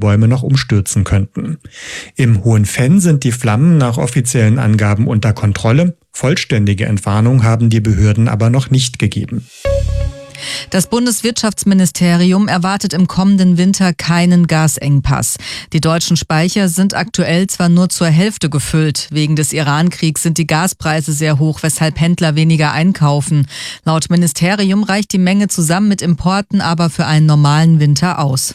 Bäume noch umstürzen könnten. Im Hohenfenn sind die Flammen nach offiziellen Angaben unter Kontrolle. Vollständige Entwarnung haben die Behörden aber noch nicht gegeben. Das Bundeswirtschaftsministerium erwartet im kommenden Winter keinen Gasengpass. Die deutschen Speicher sind aktuell zwar nur zur Hälfte gefüllt. Wegen des Iran-Kriegs sind die Gaspreise sehr hoch, weshalb Händler weniger einkaufen. Laut Ministerium reicht die Menge zusammen mit Importen aber für einen normalen Winter aus.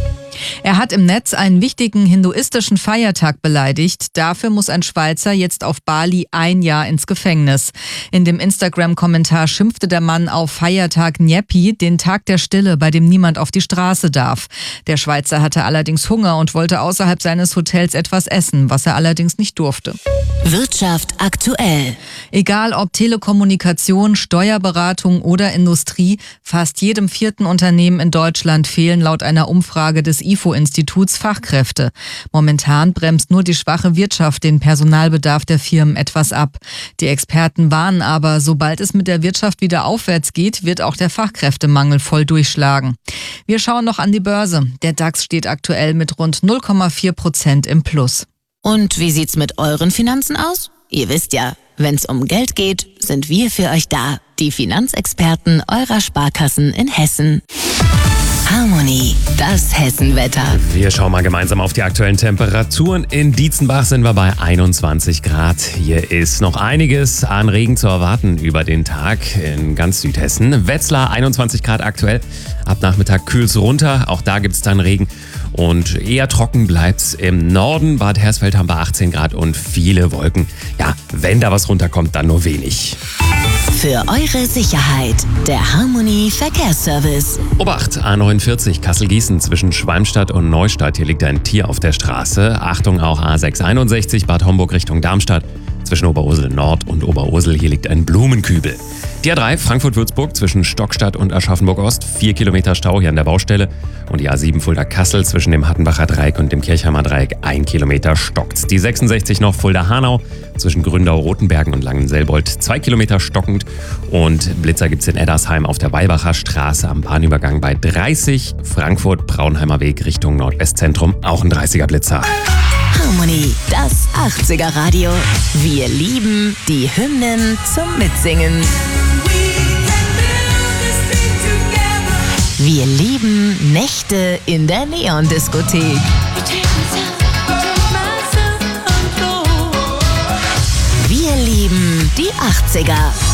Er hat im Netz einen wichtigen hinduistischen Feiertag beleidigt. Dafür muss ein Schweizer jetzt auf Bali 1 Jahr ins Gefängnis. In dem Instagram-Kommentar schimpfte der Mann auf Feiertag Nyepi, den Tag der Stille, bei dem niemand auf die Straße darf. Der Schweizer hatte allerdings Hunger und wollte außerhalb seines Hotels etwas essen, was er allerdings nicht durfte. Wirtschaft aktuell. Egal ob Telekommunikation, Steuerberatung oder Industrie, fast jedem 4. Unternehmen in Deutschland fehlen laut einer Umfrage des IFO-Instituts Fachkräfte. Momentan bremst nur die schwache Wirtschaft den Personalbedarf der Firmen etwas ab. Die Experten warnen aber, sobald es mit der Wirtschaft wieder aufwärts geht, wird auch der Fachkräftemangel voll durchschlagen. Wir schauen noch an die Börse. Der DAX steht aktuell mit rund 0,4% im Plus. Und wie sieht's mit euren Finanzen aus? Ihr wisst ja, wenn's um Geld geht, sind wir für euch da. Die Finanzexperten eurer Sparkassen in Hessen. Harmony, das Hessenwetter. Wir schauen mal gemeinsam auf die aktuellen Temperaturen. In Dietzenbach sind wir bei 21 Grad. Hier ist noch einiges an Regen zu erwarten über den Tag in ganz Südhessen. Wetzlar 21 Grad aktuell. Ab Nachmittag kühlt's runter. Auch da gibt's dann Regen. Und eher trocken bleibt's im Norden. Bad Hersfeld haben wir 18 Grad und viele Wolken. Ja, wenn da was runterkommt, dann nur wenig. Für eure Sicherheit, der Harmony Verkehrsservice. Obacht, A49 Kassel-Gießen zwischen Schwalmstadt und Neustadt. Hier liegt ein Tier auf der Straße. Achtung auch A661 Bad Homburg Richtung Darmstadt. Zwischen Oberursel Nord und Oberursel, hier liegt ein Blumenkübel. Die A3 Frankfurt-Würzburg zwischen Stockstadt und Aschaffenburg-Ost, 4 Kilometer Stau hier an der Baustelle. Und die A7 Fulda-Kassel zwischen dem Hattenbacher Dreieck und dem Kirchheimer Dreieck, 1 Kilometer stockt. Die 66 noch Fulda-Hanau zwischen Gründau-Rotenbergen und Langenselbold, 2 Kilometer stockend. Und Blitzer gibt's in Eddersheim auf der Weilbacher Straße am Bahnübergang bei 30. Frankfurt-Braunheimer Weg Richtung Nordwestzentrum, auch ein 30er Blitzer. Harmony, das 80er Radio. Wir lieben die Hymnen zum Mitsingen. Wir lieben Nächte in der Neon-Diskothek. Wir lieben die 80er.